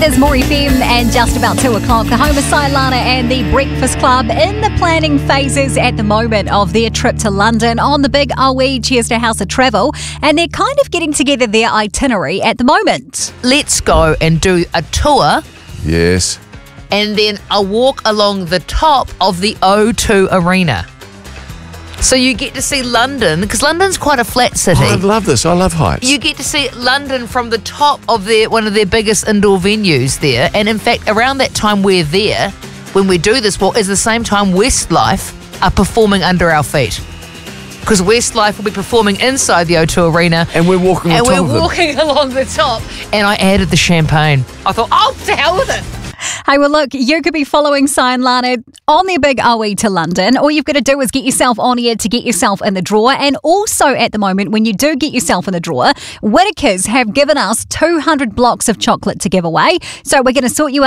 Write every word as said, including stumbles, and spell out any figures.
is More F M, and just about two o'clock, the home of Sailana and the Breakfast Club in the planning phases at the moment of their trip to London on the big O E. Cheers to House of Travel, and they're kind of getting together their itinerary at the moment. Let's go and do a tour Yes. and then a walk along the top of the O two Arena. So you get to see London, because London's quite a flat city. Oh, I love this. I love heights. You get to see London from the top of their one of their biggest indoor venues there. And in fact, around that time we're there, when we do this walk, is the same time Westlife are performing under our feet. Because Westlife will be performing inside the O two Arena. And we're walking on And top we're of them. walking along the top. And I added the champagne. I thought, oh, to hell with it. Hey, well, look, you could be following Sailana on their big O E to London. All you've got to do is get yourself on here to get yourself in the draw. And also at the moment, when you do get yourself in the draw, Whittaker's have given us two hundred blocks of chocolate to give away. So we're going to sort you out.